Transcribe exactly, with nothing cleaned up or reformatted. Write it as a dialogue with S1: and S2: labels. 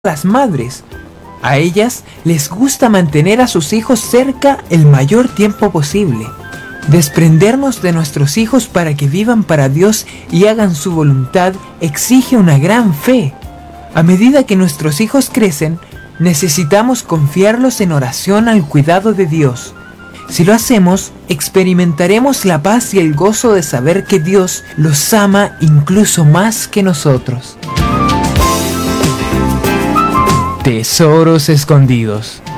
S1: las madres. A ellas les gusta mantener a sus hijos cerca el mayor tiempo posible. Desprendernos de nuestros hijos para que vivan para Dios y hagan su voluntad exige una gran fe. A medida que nuestros hijos crecen, necesitamos confiarlos en oración al cuidado de Dios. Si lo hacemos, experimentaremos la paz y el gozo de saber que Dios los ama incluso más que nosotros. Tesoros escondidos.